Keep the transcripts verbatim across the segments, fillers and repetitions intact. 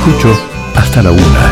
escucho hasta la una.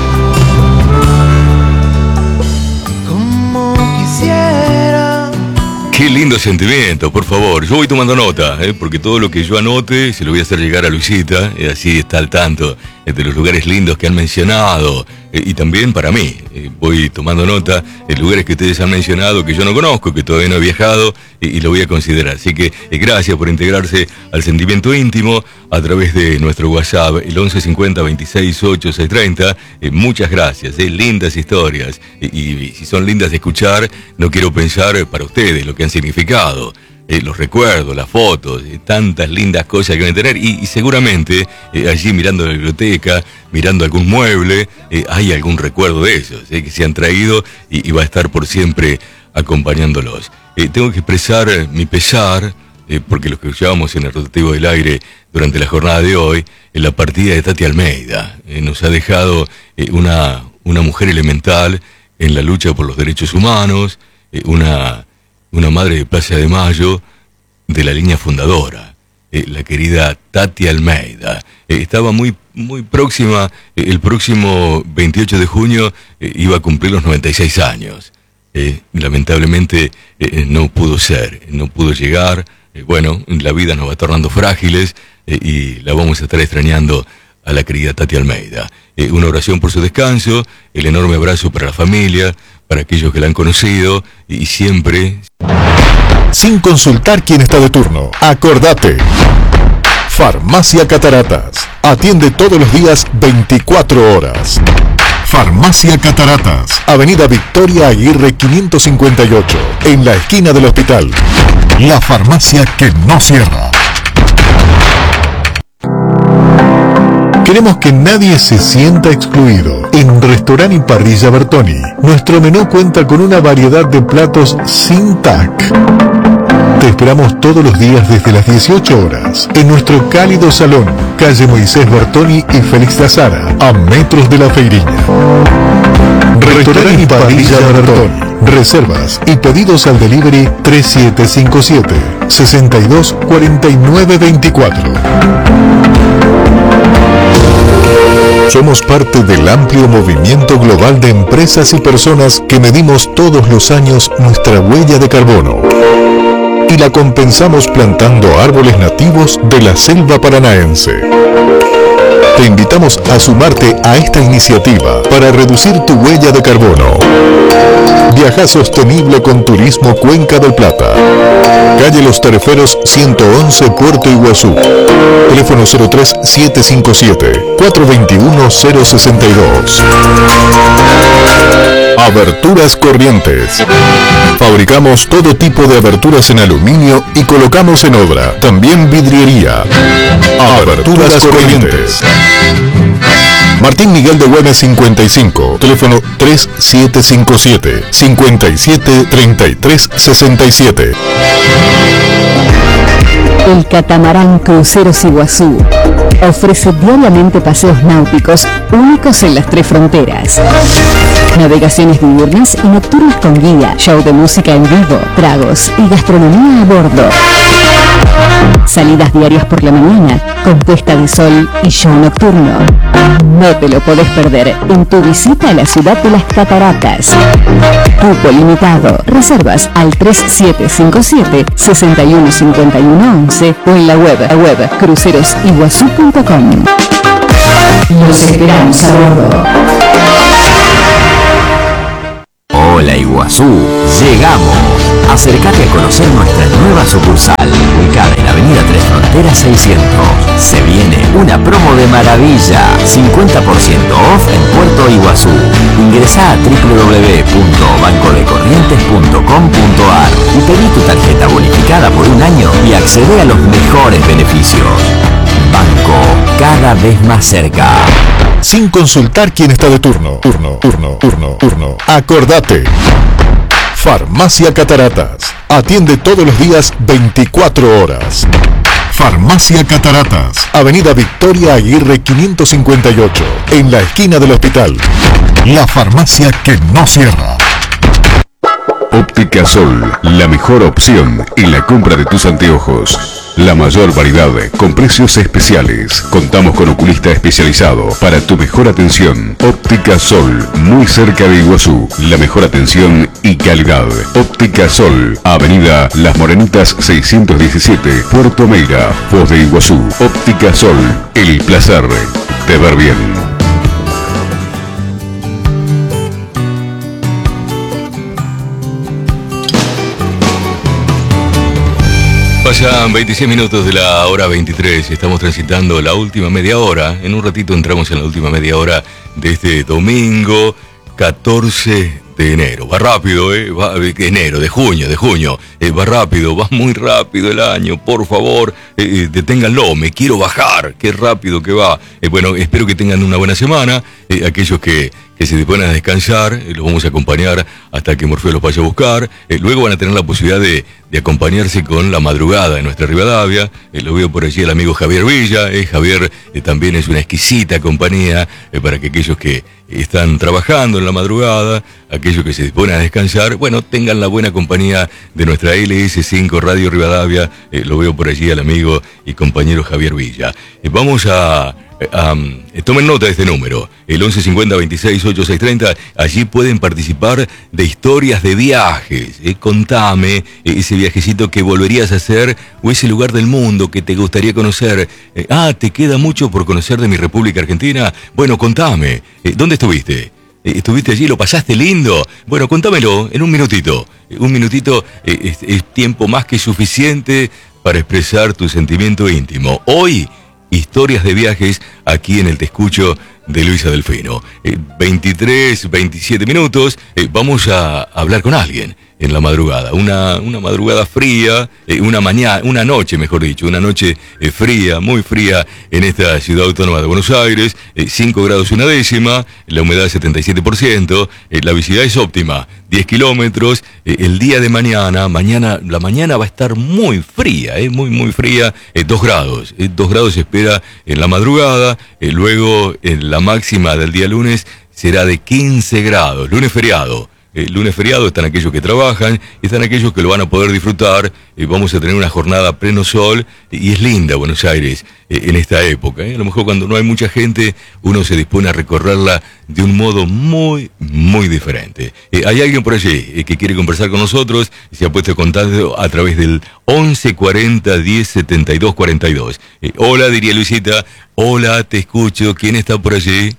Como quisiera. Qué lindo sentimiento, por favor. Yo voy tomando nota, ¿eh? Porque todo lo que yo anote se lo voy a hacer llegar a Luisita, y así está al tanto de los lugares lindos que han mencionado. Y también para mí, voy tomando nota de lugares que ustedes han mencionado que yo no conozco, que todavía no he viajado, y, y lo voy a considerar. Así que gracias por integrarse al sentimiento íntimo a través de nuestro WhatsApp, el once cincuenta veintiséis ocho seiscientos treinta. Eh, muchas gracias, eh, lindas historias. Y, y si son lindas de escuchar, no quiero pensar para ustedes lo que han significado. Eh, los recuerdos, las fotos, eh, tantas lindas cosas que van a tener, y, y seguramente eh, allí mirando la biblioteca, mirando algún mueble, eh, hay algún recuerdo de ellos, eh, que se han traído y, y va a estar por siempre acompañándolos. Eh, tengo que expresar eh, mi pesar, eh, porque lo que escuchábamos en el rotativo del aire durante la jornada de hoy, en la partida de Tati Almeida. Eh, nos ha dejado eh, una, una mujer elemental en la lucha por los derechos humanos, eh, una... una madre de Plaza de Mayo, de la línea fundadora, eh, la querida Tati Almeida. Eh, estaba muy, muy próxima, eh, el próximo veintiocho de junio eh, iba a cumplir los noventa y seis años. Eh, lamentablemente eh, no pudo ser, no pudo llegar. Eh, bueno, la vida nos va tornando frágiles eh, y la vamos a estar extrañando a la querida Tati Almeida. Eh, una oración por su descanso, el enorme abrazo para la familia, para aquellos que la han conocido, y siempre... Sin consultar quién está de turno, acordate. Farmacia Cataratas. Atiende todos los días veinticuatro horas. Farmacia Cataratas. Avenida Victoria Aguirre quinientos cincuenta y ocho, en la esquina del hospital. La farmacia que no cierra. Queremos que nadie se sienta excluido. En Restaurante y Parrilla Bertoni, nuestro menú cuenta con una variedad de platos sin T A C. Te esperamos todos los días desde las dieciocho horas en nuestro cálido salón, calle Moisés Bertoni y Félix de Azara, a metros de la Feiriña. Restaurante y Parrilla Bertoni. Reservas y pedidos al delivery tres siete cinco siete, seis dos cuatro nueve dos cuatro. Somos parte del amplio movimiento global de empresas y personas que medimos todos los años nuestra huella de carbono y la compensamos plantando árboles nativos de la selva paranaense. Te invitamos a sumarte a esta iniciativa para reducir tu huella de carbono. Viaja sostenible con Turismo Cuenca del Plata. Calle Los Tareferos ciento once, Puerto Iguazú. Teléfono cero tres siete cinco siete, cuatro dos uno, cero seis dos. Aberturas Corrientes. Fabricamos todo tipo de aberturas en aluminio y colocamos en obra. También vidriería. Aberturas Corrientes. Martín Miguel de Güemes cincuenta y cinco, teléfono tres siete cinco siete, cinco siete tres tres seis siete. El catamarán Cruceros Iguazú ofrece diariamente paseos náuticos únicos en las tres fronteras. Navegaciones diurnas y nocturnas con guía, show de música en vivo, tragos y gastronomía a bordo. Salidas diarias por la mañana, con puesta de sol y show nocturno. No te lo podés perder en tu visita a la ciudad de las cataratas. Cupo limitado. Reservas al tres siete cinco siete, seis uno cinco uno once o en la web, web cruceros iguazú punto com. Los esperamos a bordo. Hola Iguazú, llegamos. Acércate a conocer nuestra nueva sucursal, ubicada en Avenida Tres Fronteras seiscientos. Se viene una promo de maravilla, cincuenta por ciento off en Puerto Iguazú. Ingresá a doble u doble u doble u punto banco de corrientes punto com punto a r y pedí tu tarjeta bonificada por un año y accede a los mejores beneficios. Banco, cada vez más cerca. Sin consultar quién está de turno. Turno, turno, turno, turno. Acordate. Farmacia Cataratas. Atiende todos los días veinticuatro horas. Farmacia Cataratas. Avenida Victoria Aguirre quinientos cincuenta y ocho, en la esquina del hospital. La farmacia que no cierra. Óptica Sol, la mejor opción en la compra de tus anteojos. La mayor variedad con precios especiales. Contamos con oculista especializado para tu mejor atención. Óptica Sol, muy cerca de Iguazú. La mejor atención y calidad. Óptica Sol, Avenida Las Morenitas seiscientos diecisiete, Puerto Meira, Foz de Iguazú. Óptica Sol, el placer de ver bien. Pasan veintiséis minutos de la hora veintitrés y estamos transitando la última media hora. En un ratito entramos en la última media hora de este domingo catorce de enero. Va rápido, ¿eh? Va, enero, de junio, de junio. Eh, va rápido, va muy rápido el año. Por favor, eh, deténganlo. Me quiero bajar. Qué rápido que va. Eh, bueno, espero que tengan una buena semana. Eh, aquellos que... que se disponen a descansar, eh, los vamos a acompañar hasta que Morfeo los vaya a buscar. Eh, luego van a tener la posibilidad de, de acompañarse con la madrugada en nuestra Rivadavia. Eh, lo veo por allí el amigo Javier Villa. Eh, Javier eh, también es una exquisita compañía eh, para que aquellos que están trabajando en la madrugada, aquellos que se disponen a descansar, bueno, tengan la buena compañía de nuestra L S cinco Radio Rivadavia. Eh, lo veo por allí al amigo y compañero Javier Villa. Eh, vamos a... Um, tomen nota de este número, el once cincuenta veintiséis ochenta y seis treinta. Allí pueden participar de historias de viajes. eh, Contame eh, ese viajecito que volverías a hacer o ese lugar del mundo que te gustaría conocer. eh, Ah, ¿te queda mucho por conocer de mi República Argentina? Bueno, contame, eh, ¿dónde estuviste? Eh, ¿Estuviste allí? ¿Lo pasaste lindo? Bueno, contámelo en un minutito. eh, Un minutito eh, es, es tiempo más que suficiente para expresar tu sentimiento íntimo. Hoy, historias de viajes aquí en el Te Escucho de Luisa Delfino. Eh, veintitrés, veintisiete minutos, eh, vamos a hablar con alguien en la madrugada. Una, una madrugada fría, eh, una mañana, una noche, mejor dicho, una noche eh, fría, muy fría en esta ciudad autónoma de Buenos Aires, eh, cinco grados una décima, la humedad setenta y siete por ciento, eh, la visibilidad es óptima, diez kilómetros, eh, el día de mañana, mañana, la mañana va a estar muy fría, eh, muy, muy fría, eh, dos grados, eh, dos grados se espera en la madrugada, eh, luego en la máxima del día lunes será de quince grados, lunes feriado. El lunes feriado están aquellos que trabajan, están aquellos que lo van a poder disfrutar. Eh, vamos a tener una jornada a pleno sol y es linda Buenos Aires eh, en esta época. Eh. A lo mejor cuando no hay mucha gente, uno se dispone a recorrerla de un modo muy, muy diferente. Eh, hay alguien por allí eh, que quiere conversar con nosotros y se ha puesto en contacto a través del once cuarenta diez setenta y dos cuarenta y dos. Eh, hola, diría Luisita. Hola, te escucho. ¿Quién está por allí?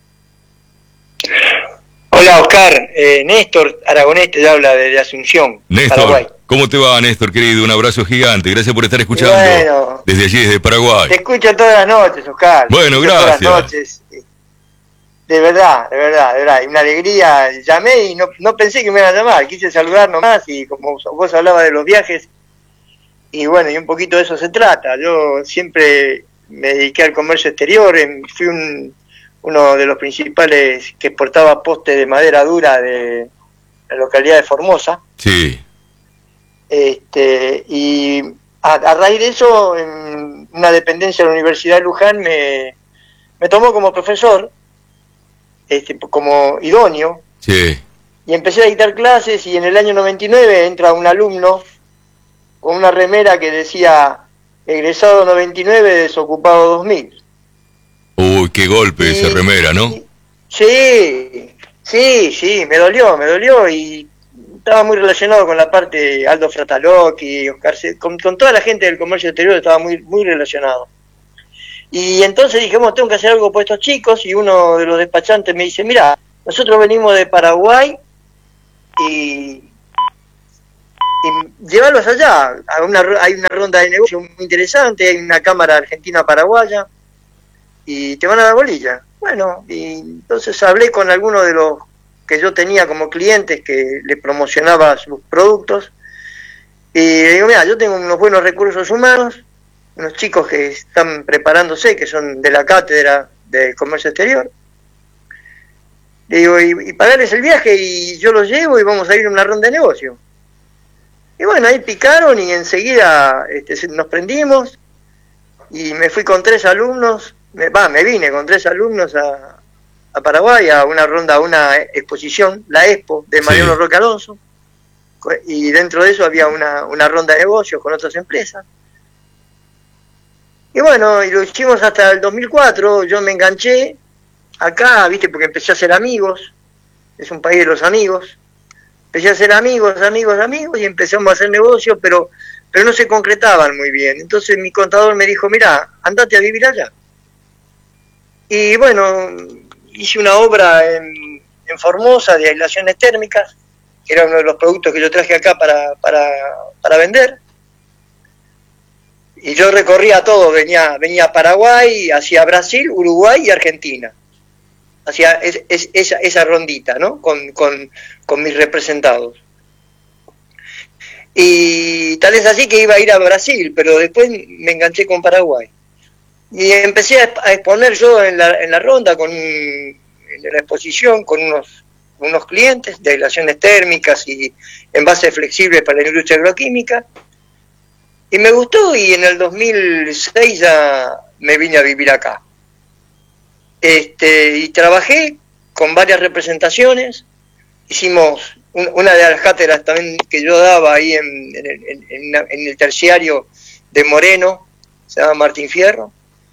Hola Oscar, eh, Néstor Aragonés te habla desde Asunción, Néstor, Paraguay. ¿Cómo te va, Néstor, querido? Un abrazo gigante, gracias por estar escuchando bueno, desde allí, desde Paraguay. Te escucho todas las noches, Oscar. Bueno, gracias. Todas las noches. De verdad, de verdad, de verdad, una alegría. Llamé y no, no pensé que me iban a llamar, quise saludar nomás y como vos hablabas de los viajes, y bueno, y un poquito de eso se trata. Yo siempre me dediqué al comercio exterior, fui un... uno de los principales que exportaba postes de madera dura de la localidad de Formosa. Sí. Este, y a, a raíz de eso, en una dependencia de la Universidad de Luján me, me tomó como profesor, este, como idóneo. Sí. Y empecé a dictar clases y en el año noventa y nueve entra un alumno con una remera que decía egresado noventa y nueve, desocupado dos mil. Uy, qué golpe y, esa remera, ¿no? Sí, sí, sí, me dolió, me dolió y estaba muy relacionado con la parte Aldo Fratalocchi, Oscar, con, con toda la gente del comercio exterior estaba muy, muy relacionado. Y entonces dije, bueno, tengo que hacer algo por estos chicos y uno de los despachantes me dice, mira, nosotros venimos de Paraguay y, y llevarlos allá, a una, hay una ronda de negocio muy interesante, hay una cámara argentina-paraguaya, y te van a dar bolilla. Bueno, y entonces hablé con algunos de los que yo tenía como clientes que le promocionaba sus productos, y le digo, mira, yo tengo unos buenos recursos humanos, unos chicos que están preparándose, que son de la cátedra de comercio exterior, le digo, y, y pagarles el viaje y yo los llevo y vamos a ir a una ronda de negocio. Y bueno, ahí picaron y enseguida este, nos prendimos, y me fui con tres alumnos, me, va, me vine con tres alumnos a, a Paraguay a una ronda, a una exposición, la Expo de Mariano sí. Roque Alonso, y dentro de eso había una, una ronda de negocios con otras empresas, Y bueno, y lo hicimos hasta el dos mil cuatro, yo me enganché acá, viste, porque empecé a hacer amigos, es un país de los amigos, empecé a hacer amigos, amigos, amigos, y empezamos a hacer negocios, pero, pero no se concretaban muy bien. Entonces mi contador me dijo, mirá, andate a vivir allá. Y bueno, hice una obra en, en Formosa de aislaciones térmicas, que era uno de los productos que yo traje acá para, para, para vender. Y yo recorría todo, venía, venía a Paraguay, hacia Brasil, Uruguay y Argentina. Hacía es, es, esa, esa rondita, ¿no? Con, con, con mis representados. Y tal es así que iba a ir a Brasil, pero después me enganché con Paraguay. Y empecé a, a exponer yo en la, en la ronda, con en la exposición, con unos, unos clientes de aislaciones térmicas y envases flexibles para la industria agroquímica. Y me gustó, y en el dos mil seis ya me vine a vivir acá. Este, y trabajé con varias representaciones, hicimos un, una de las cátedras también que yo daba ahí en, en, en, en, en el terciario de Moreno, se llama Martín Fierro,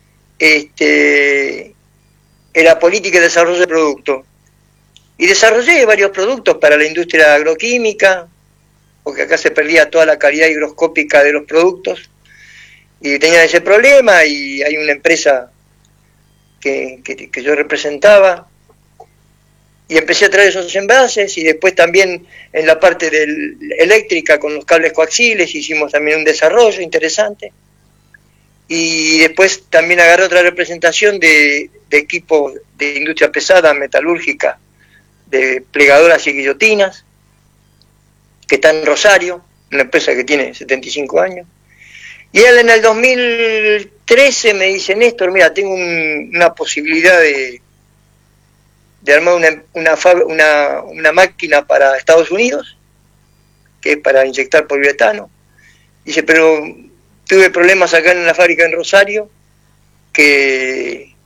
este, era política y desarrollo de producto. Y desarrollé varios productos para la industria agroquímica, porque acá se perdía toda la calidad higroscópica de los productos, y tenía ese problema, y hay una empresa que, que, que yo representaba, y empecé a traer esos envases, y después también en la parte del, eléctrica, con los cables coaxiles, hicimos también un desarrollo interesante, y después también agarré otra representación de, de equipos de industria pesada, metalúrgica, de plegadoras y guillotinas, que está en Rosario, una empresa que tiene setenta y cinco años. Y él en el dos mil trece me dice, Néstor, mira, tengo un, una posibilidad de, de armar una, una, una, una máquina para Estados Unidos, que es para inyectar poliuretano. Dice, pero tuve problemas acá en la fábrica en Rosario, que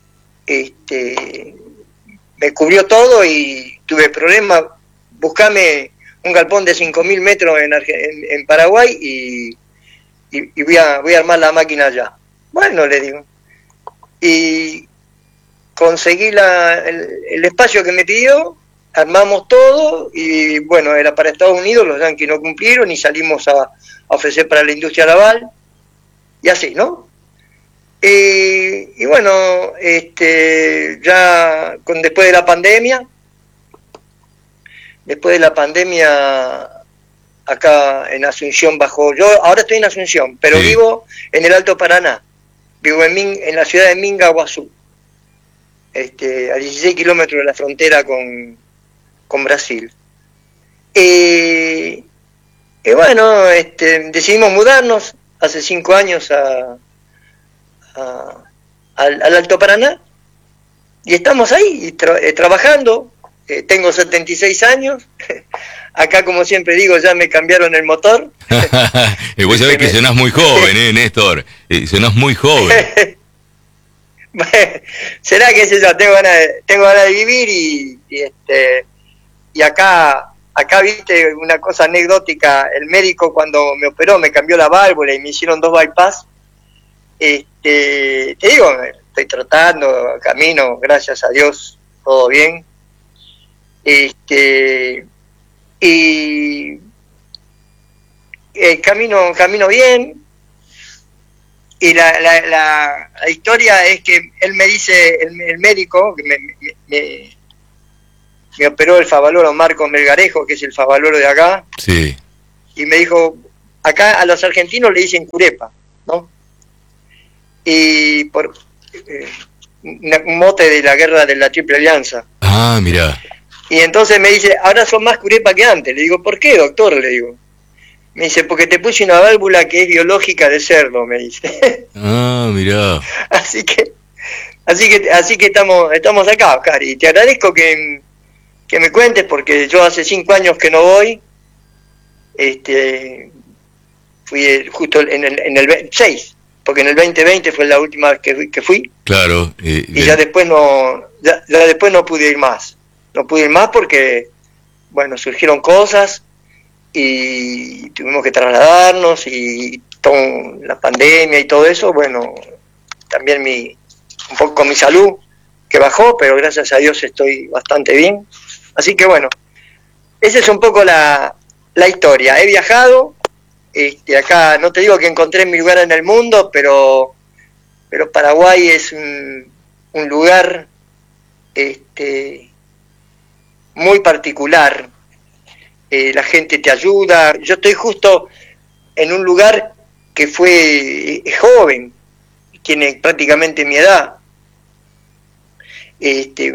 este, me cubrió todo y tuve problemas, buscame un galpón de cinco mil metros en, en, en Paraguay y, y, y voy, a, voy a armar la máquina allá. Bueno, le digo. Y conseguí la, el, el espacio que me pidió, armamos todo y bueno, era para Estados Unidos, los yanquis no cumplieron y salimos a, a ofrecer para la industria naval y así, ¿no? Y, y bueno, este, ya con, después de la pandemia, Después de la pandemia, acá en Asunción bajó. Yo ahora estoy en Asunción, pero sí. Vivo en el Alto Paraná. Vivo en, Min, en la ciudad de Minga, Guazú, este, a dieciséis kilómetros de la frontera con, con Brasil. Y, y bueno, este, decidimos mudarnos hace cinco años a, a, al, al Alto Paraná. Y estamos ahí, tra eh, trabajando. Eh, tengo setenta y seis años, acá como siempre digo ya me cambiaron el motor. Y vos sabés que me... sonás muy joven, eh, Néstor, eh, sonás muy joven. Bueno, será que sé yo, tengo ganas de, tengo ganas de vivir y, y este y acá, acá viste una cosa anecdótica, el médico cuando me operó me cambió la válvula y me hicieron dos bypass, este, te digo, estoy tratando, camino, gracias a Dios, todo bien. Este y eh, camino camino bien y la, la, la, la historia es que él me dice, el, el médico que me, me, me, me operó el favaloro Marcos Melgarejo, que es el favaloro de acá, sí. Y me dijo, acá a los argentinos le dicen curepa, ¿no? Y por eh, un mote de la guerra de la Triple Alianza. Ah, mirá. Y entonces me dice, ahora son más curepa que antes. Le digo, ¿por qué, doctor? Le digo. Me dice, porque te puse una válvula que es biológica de cerdo, me dice. Ah, mirá. Así que, así que, así que estamos, estamos acá, Oscar. Y te agradezco que, que me cuentes, porque yo hace cinco años que no voy. Este, fui justo en el, en el seis, porque en el veinte veinte fue la última vez que, que fui. Claro. Eh, y ya después no, ya, ya después no pude ir más. No pude ir más porque, bueno, surgieron cosas y tuvimos que trasladarnos y con la pandemia y todo eso, bueno, también mi, un poco mi salud que bajó, pero gracias a Dios estoy bastante bien. Así que bueno, esa es un poco la, la historia. He viajado, este, acá no te digo que encontré mi lugar en el mundo, pero, pero Paraguay es un, un lugar este, muy particular. Eh, la gente te ayuda. Yo estoy justo en un lugar que fue eh, joven, tiene prácticamente mi edad, este,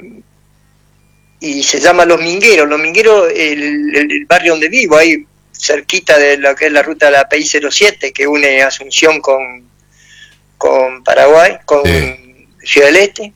y se llama Los Mingueros. Los Mingueros, el, el, el barrio donde vivo, ahí cerquita de lo que es la ruta de la P I cero siete, que une Asunción con, con Paraguay, con sí. Ciudad del Este,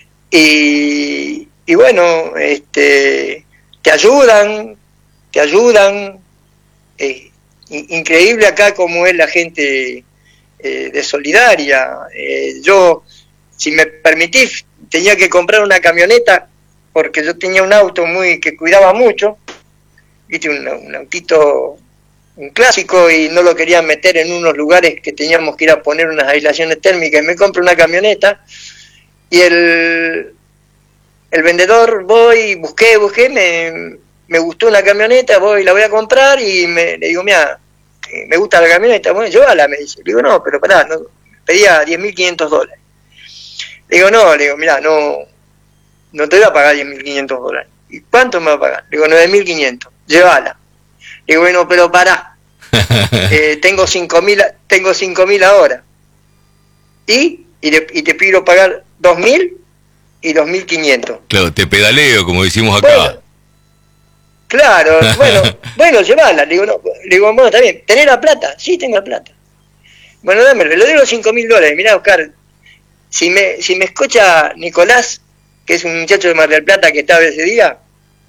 y, y bueno, este, te ayudan, te ayudan, eh, increíble acá como es la gente eh, de solidaria. Eh, yo, si me permitís, tenía que comprar una camioneta porque yo tenía un auto muy que cuidaba mucho, viste, un, un autito, un clásico, y no lo quería meter en unos lugares que teníamos que ir a poner unas aislaciones térmicas, y me compro una camioneta, y el, el vendedor, voy, busqué, busqué, me, me gustó una camioneta, voy, la voy a comprar, y me, le digo, mira, me gusta la camioneta, bueno, llévala, me dice. Le digo, no, pero pará, no, pedía diez mil quinientos dólares. Le digo, no, le digo, mira, no, no te voy a pagar diez mil quinientos dólares. ¿Y cuánto me va a pagar? Le digo, nueve mil quinientos, llévala. Le digo, bueno, pero pará, eh, tengo cinco mil tengo cinco mil ahora. ¿Y? Y, de, y te pido pagar dos mil y dos mil quinientos. Claro, te pedaleo, como decimos acá. Bueno, claro, bueno, bueno, llévala. Le digo, no, le digo, bueno, está bien, ¿tenés la plata? Sí, tengo la plata. Bueno, dámelo, le doy los cinco mil dólares. Mirá, Oscar, si me, si me escucha Nicolás, que es un muchacho de Mar del Plata que estaba ese día,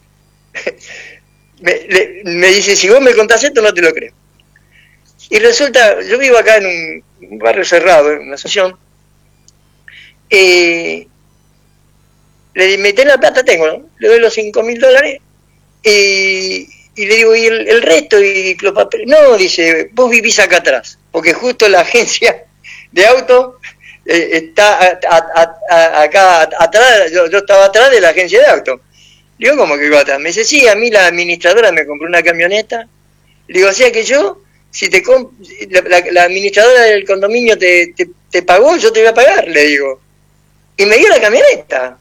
me, le, me dice, si vos me contás esto, no te lo creo. Y resulta, yo vivo acá en un, un barrio cerrado, en una asociación, eh, le metí la plata, tengo, ¿no? Le doy los cinco mil dólares, y, y le digo, ¿y el, el resto? Y los papeles. No, dice, vos vivís acá atrás, porque justo la agencia de auto eh, está a, a, a, acá atrás, yo, yo estaba atrás de la agencia de auto. Le digo, ¿cómo que iba atrás? Me dice, sí, a mí la administradora me compró una camioneta. Le digo, o sea que yo, si te comp la, la, la administradora del condominio te, te, te pagó, yo te voy a pagar, le digo. Y me dio la camioneta.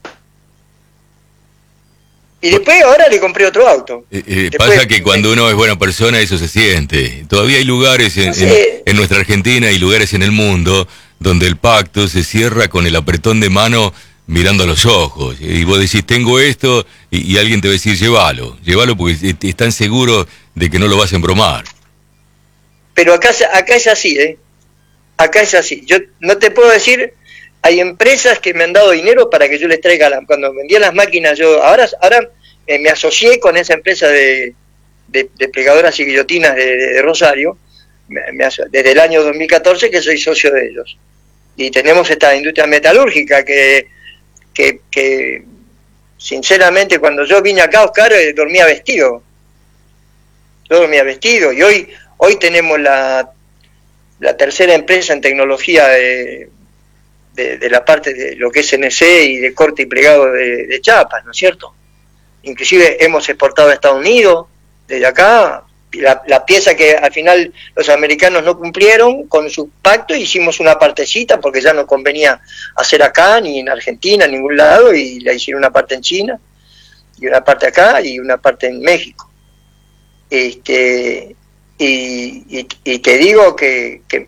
Y después ahora le compré otro auto. Eh, eh, después, pasa que cuando uno es buena persona eso se siente. Todavía hay lugares en, sí. en, en nuestra Argentina y lugares en el mundo donde el pacto se cierra con el apretón de mano mirando a los ojos. Y vos decís, tengo esto, y, y alguien te va a decir, llévalo, llévalo porque están seguros de que no lo vas a embromar. Pero acá, acá es así, ¿eh? Acá es así. Yo no te puedo decir, hay empresas que me han dado dinero para que yo les traiga, la, cuando vendía las máquinas, yo ahora ahora eh, me asocié con esa empresa de, de, de plegadoras y guillotinas de, de, de Rosario, me, me, desde el año dos mil catorce que soy socio de ellos. Y tenemos esta industria metalúrgica que, que, que sinceramente, cuando yo vine acá, Oscar, eh, dormía vestido. Yo dormía vestido, y hoy, hoy tenemos la, la tercera empresa en tecnología de... De, de la parte de lo que es C N C y de corte y plegado de, de chapas, ¿no es cierto? Inclusive hemos exportado a Estados Unidos, desde acá, la, la pieza que al final los americanos no cumplieron con su pacto, hicimos una partecita porque ya no convenía hacer acá, ni en Argentina, en ningún lado, y la hicieron una parte en China, y una parte acá, y una parte en México. Este, y, y, y te digo que, que